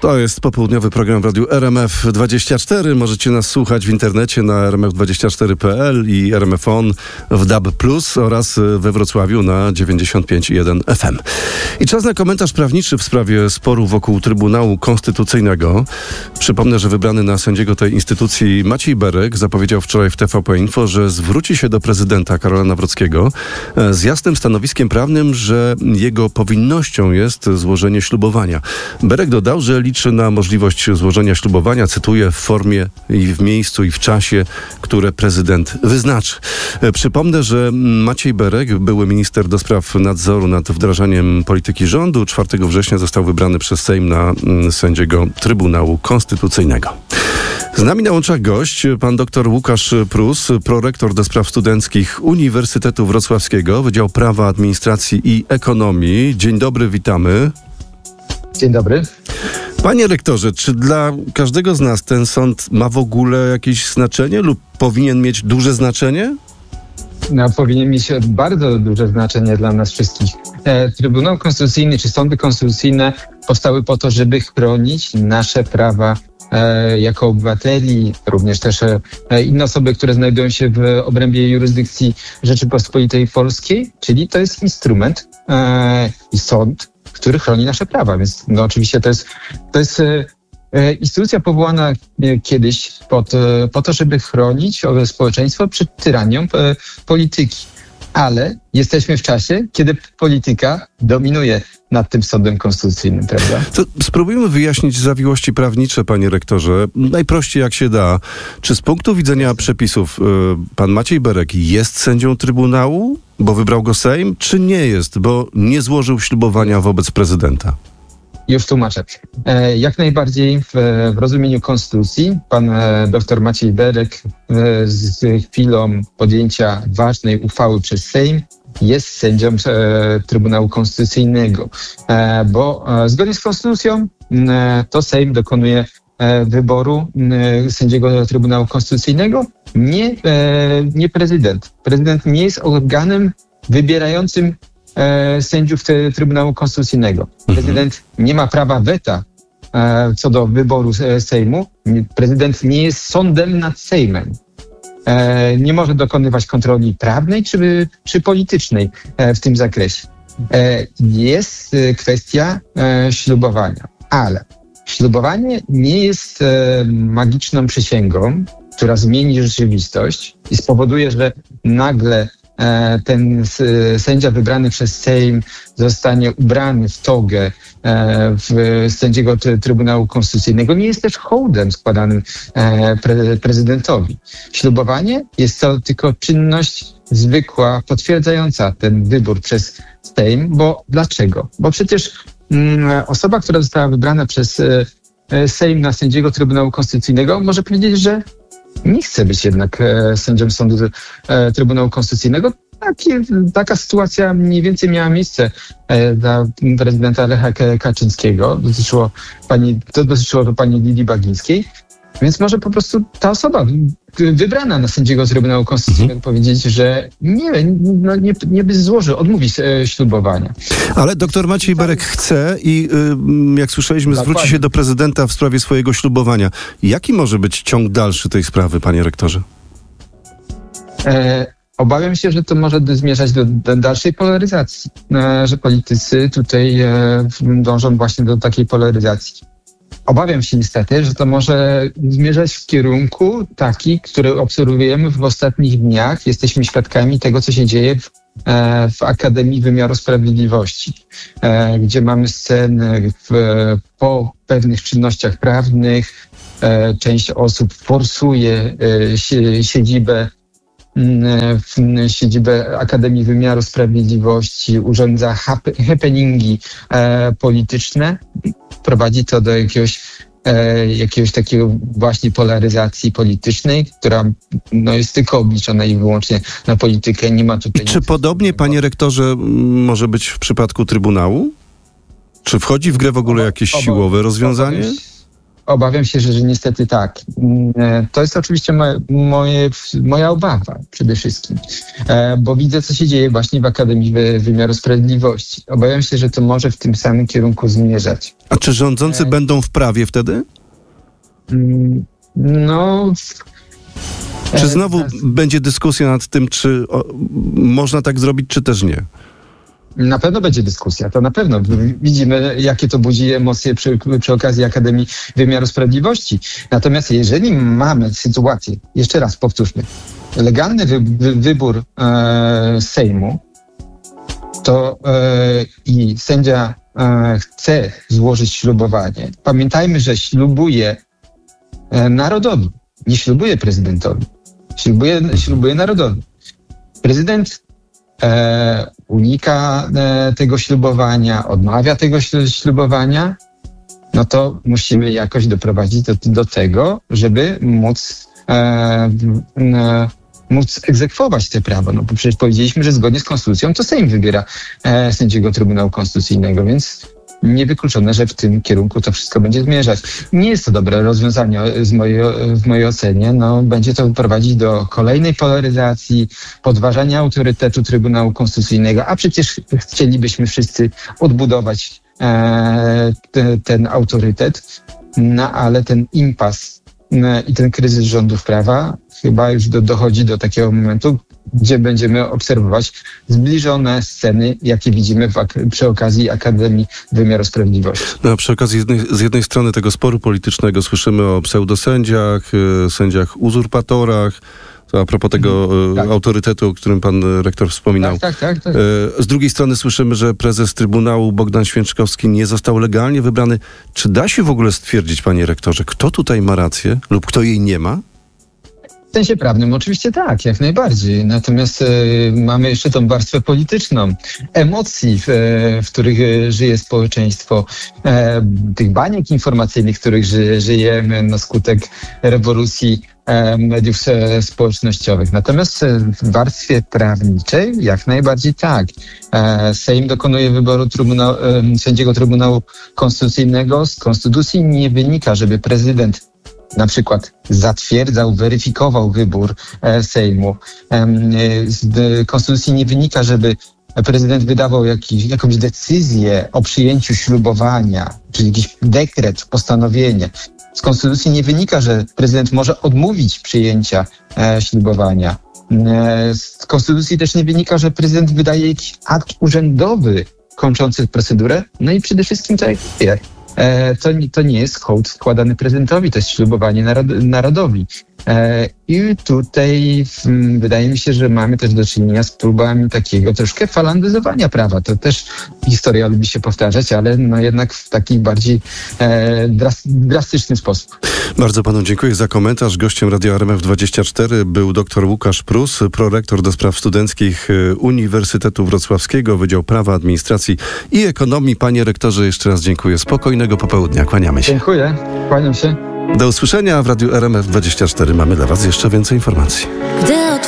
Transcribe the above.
To jest popołudniowy program w radiu RMF24. Możecie nas słuchać w internecie na rmf24.pl i RMF On w DAB+, oraz we Wrocławiu na 95,1 FM. I czas na komentarz prawniczy w sprawie sporu wokół Trybunału Konstytucyjnego. Przypomnę, że wybrany na sędziego tej instytucji Maciej Berek zapowiedział wczoraj w TVP Info, że zwróci się do prezydenta Karola Nawrockiego z jasnym stanowiskiem prawnym, że jego powinnością jest złożenie ślubowania. Berek dodał, że liczy na możliwość złożenia ślubowania, cytuję, w formie i w miejscu i w czasie, które prezydent wyznaczy. Przypomnę, że Maciej Berek, były minister do spraw nadzoru nad wdrażaniem polityki rządu, 4 września został wybrany przez Sejm na sędziego Trybunału Konstytucyjnego. Z nami na łączach gość, pan dr Łukasz Prus, prorektor do spraw studenckich Uniwersytetu Wrocławskiego, Wydział Prawa, Administracji i Ekonomii. Dzień dobry, witamy. Dzień dobry. Panie rektorze, czy dla każdego z nas ten sąd ma w ogóle jakieś znaczenie lub powinien mieć duże znaczenie? Powinien mieć bardzo duże znaczenie dla nas wszystkich. Trybunał Konstytucyjny czy sądy konstytucyjne powstały po to, żeby chronić nasze prawa jako obywateli, również też inne osoby, które znajdują się w obrębie jurysdykcji Rzeczypospolitej Polskiej, czyli to jest instrument i sąd, który chroni nasze prawa. Więc oczywiście to jest instytucja powołana kiedyś po to, żeby chronić społeczeństwo przed tyranią polityki. Ale jesteśmy w czasie, kiedy polityka dominuje nad tym sądem konstytucyjnym, prawda? To spróbujmy wyjaśnić zawiłości prawnicze, panie rektorze, najprościej jak się da. Czy z punktu widzenia przepisów pan Maciej Berek jest sędzią Trybunału, bo wybrał go Sejm, czy nie jest, bo nie złożył ślubowania wobec prezydenta? Już tłumaczę. Jak najbardziej w rozumieniu konstytucji pan dr Maciej Berek z chwilą podjęcia ważnej uchwały przez Sejm jest sędzią Trybunału Konstytucyjnego, bo zgodnie z konstytucją to Sejm dokonuje wyboru sędziego Trybunału Konstytucyjnego, nie prezydent. Prezydent nie jest organem wybierającym sędziów Trybunału Konstytucyjnego. Prezydent nie ma prawa weta co do wyboru Sejmu. Prezydent nie jest sądem nad Sejmem. Nie może dokonywać kontroli prawnej czy politycznej w tym zakresie. Jest kwestia ślubowania, ale ślubowanie nie jest magiczną przysięgą, która zmieni rzeczywistość i spowoduje, że nagle ten sędzia wybrany przez Sejm zostanie ubrany w togę w sędziego Trybunału Konstytucyjnego. Nie jest też hołdem składanym prezydentowi. Ślubowanie jest to tylko czynność zwykła, potwierdzająca ten wybór przez Sejm. Bo dlaczego? Bo przecież osoba, która została wybrana przez Sejm na sędziego Trybunału Konstytucyjnego, może powiedzieć, że nie chce być jednak sędzią sądu Trybunału Konstytucyjnego. Taka sytuacja mniej więcej miała miejsce dla prezydenta Lecha Kaczyńskiego. Dotyczyło to pani Lidii Bagińskiej. Więc może po prostu ta osoba wybrana na sędziego Trybunału Konstytucyjnego powiedzieć, że nie złoży, odmówi ślubowania. Ale doktor Maciej Berek chce i jak słyszeliśmy, zwróci się do prezydenta w sprawie swojego ślubowania. Jaki może być ciąg dalszy tej sprawy, panie rektorze? Obawiam się, że to może zmierzać do dalszej polaryzacji, że politycy tutaj dążą właśnie do takiej polaryzacji. Obawiam się niestety, że to może zmierzać w kierunku taki, który obserwujemy w ostatnich dniach. Jesteśmy świadkami tego, co się dzieje w Akademii Wymiaru Sprawiedliwości, gdzie mamy sceny po pewnych czynnościach prawnych. Część osób forsuje siedzibę Akademii Wymiaru Sprawiedliwości, urządza happeningi polityczne. Prowadzi to do jakiegoś takiego właśnie polaryzacji politycznej, która jest tylko obliczona i wyłącznie na politykę. Nie ma tutaj. Czy podobnie, panie rektorze, może być w przypadku Trybunału? Czy wchodzi w grę w ogóle jakieś siłowe rozwiązanie? Obawiam się, że niestety tak. To jest oczywiście moja obawa przede wszystkim, bo widzę, co się dzieje właśnie w Akademii Wymiaru Sprawiedliwości. Obawiam się, że to może w tym samym kierunku zmierzać. A czy rządzący będą w prawie wtedy? No... Czy znowu będzie dyskusja nad tym, czy można tak zrobić, czy też nie? Na pewno będzie dyskusja, to na pewno. Widzimy, jakie to budzi emocje przy okazji Akademii Wymiaru Sprawiedliwości. Natomiast jeżeli mamy sytuację, jeszcze raz powtórzmy, legalny wybór Sejmu, to i sędzia chce złożyć ślubowanie. Pamiętajmy, że ślubuje narodowi, nie ślubuje prezydentowi. Ślubuje narodowi. Prezydent unika tego ślubowania, odmawia tego ślubowania, no to musimy jakoś doprowadzić do tego, żeby móc egzekwować te prawo. No bo przecież powiedzieliśmy, że zgodnie z konstytucją to Sejm wybiera sędziego Trybunału Konstytucyjnego, więc niewykluczone, że w tym kierunku to wszystko będzie zmierzać. Nie jest to dobre rozwiązanie w mojej ocenie. No, będzie to prowadzić do kolejnej polaryzacji, podważania autorytetu Trybunału Konstytucyjnego, a przecież chcielibyśmy wszyscy odbudować ten autorytet, no ale ten impas i ten kryzys rządów prawa chyba już dochodzi do takiego momentu, gdzie będziemy obserwować zbliżone sceny, jakie widzimy przy okazji Akademii Wymiaru Sprawiedliwości. No, przy okazji z jednej strony tego sporu politycznego słyszymy o pseudosędziach, sędziach uzurpatorach, to a propos tego autorytetu, o którym pan rektor wspominał. Tak. Z drugiej strony słyszymy, że prezes Trybunału Bogdan Święczkowski nie został legalnie wybrany. Czy da się w ogóle stwierdzić, panie rektorze, kto tutaj ma rację lub kto jej nie ma? W sensie prawnym oczywiście tak, jak najbardziej. Natomiast mamy jeszcze tą warstwę polityczną, emocji, w których żyje społeczeństwo, tych baniek informacyjnych, w których żyjemy na skutek rewolucji mediów społecznościowych. Natomiast w warstwie prawniczej jak najbardziej tak. Sejm dokonuje wyboru sędziego Trybunału Konstytucyjnego. Z konstytucji nie wynika, żeby prezydent na przykład zatwierdzał, weryfikował wybór Sejmu. Z konstytucji nie wynika, żeby prezydent wydawał jakąś decyzję o przyjęciu ślubowania, czyli jakiś dekret, postanowienie. Z konstytucji nie wynika, że prezydent może odmówić przyjęcia ślubowania. Z konstytucji też nie wynika, że prezydent wydaje jakiś akt urzędowy kończący procedurę. No i przede wszystkim to nie jest hołd składany prezydentowi, to jest ślubowanie narodowi. I tutaj wydaje mi się, że mamy też do czynienia z próbami takiego troszkę falandyzowania prawa. To też historia lubi się powtarzać, ale no jednak w taki bardziej drastyczny sposób. Bardzo panu dziękuję za komentarz. Gościem Radia RMF24 był dr Łukasz Prus, prorektor do spraw studenckich Uniwersytetu Wrocławskiego, Wydział Prawa, Administracji i Ekonomii. Panie rektorze, jeszcze raz dziękuję. Spokojnego popołudnia. Kłaniamy się. Dziękuję. Kłaniam się. Do usłyszenia w Radiu RMF24. Mamy dla was jeszcze więcej informacji.